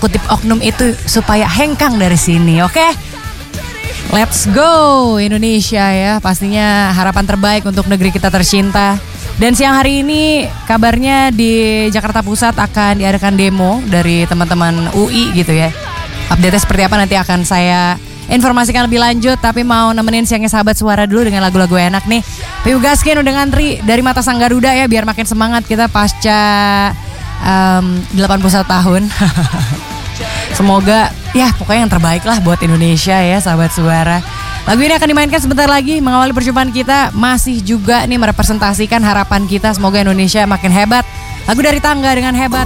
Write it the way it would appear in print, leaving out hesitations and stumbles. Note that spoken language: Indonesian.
kutip oknum itu supaya hengkang dari sini, oke? Let's go Indonesia ya, pastinya harapan terbaik untuk negeri kita tercinta. Dan siang hari ini kabarnya di Jakarta Pusat akan diadakan demo dari teman-teman UI gitu ya. Update-nya seperti apa nanti akan saya informasikan lebih lanjut, tapi mau nemenin siangnya sahabat suara dulu dengan lagu-lagu enak nih. Piu Gaskin udah ngantri dari Mata Sang Garuda ya, biar makin semangat kita pasca 81 tahun. Semoga ya pokoknya yang terbaik lah buat Indonesia ya sahabat suara. Lagu ini akan dimainkan sebentar lagi mengawali perjumpaan kita, masih juga nih merepresentasikan harapan kita semoga Indonesia makin hebat. Lagu dari Tangga dengan Hebat.